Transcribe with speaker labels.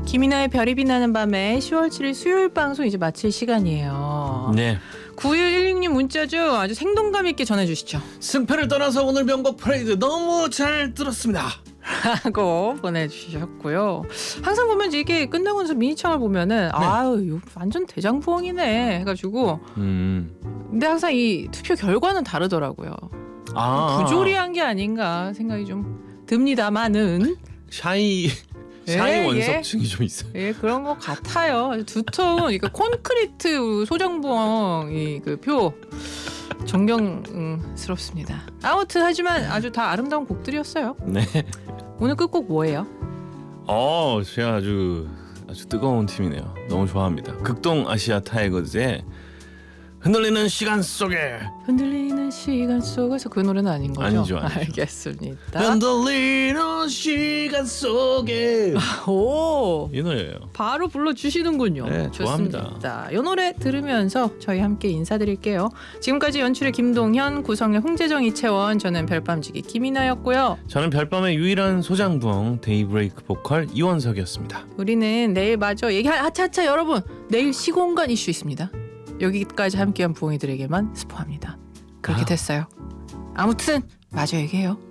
Speaker 1: 김이나의 별이 빛나는 밤에 10월 7일 수요일 방송 이제 마칠 시간이에요.
Speaker 2: 네.
Speaker 1: 9116님 문자죠. 아주 생동감 있게 전해주시죠.
Speaker 2: 승패를 떠나서 오늘 명곡 퍼레이드 너무 잘 들었습니다.
Speaker 1: 하고 보내주셨고요. 항상 보면 이게 끝나고 나서 미니창을 보면은 아유 이거 완전 대장부엉이네 해가지고 근데 항상 이 투표 결과는 다르더라고요. 부조리한 게 아닌가 생각이 좀 듭니다만은
Speaker 2: 샤이 원석증이 좀 있어요.
Speaker 1: 예, 그런 것 같아요. 두터운 이거 콘크리트 소장부엉 그 표 존경스럽습니다. 아무튼 하지만 아주 다 아름다운 곡들이었어요.
Speaker 2: 네.
Speaker 1: 오늘 끝곡 뭐예요?
Speaker 2: 제가 아주 뜨거운 팀이네요. 너무 좋아합니다. 극동 아시아 타이거즈의 흔들리는 시간 속에.
Speaker 1: 흔들리는 시간 속에서 그 노래는 아닌 거죠?
Speaker 2: 아니죠.
Speaker 1: 알겠습니다.
Speaker 2: 흔들리는 시간 속에.
Speaker 1: 오,
Speaker 2: 이 노래예요.
Speaker 1: 바로 불러주시는군요.
Speaker 2: 네, 좋아합니다.
Speaker 1: 좋습니다. 이 노래 들으면서 저희 함께 인사드릴게요. 지금까지 연출의 김동현, 구성의 홍재정, 이채원, 저는 별밤지기 김이나였고요.
Speaker 2: 저는 별밤의 유일한 소장부엉 데이브레이크 보컬 이원석이었습니다.
Speaker 1: 우리는 내일 마저 하차하차 여러분, 내일 시공간 이슈 있습니다. 여기까지 함께한 부엉이들에게만 스포합니다. 그렇게 됐어요. 아무튼 마저 얘기해요.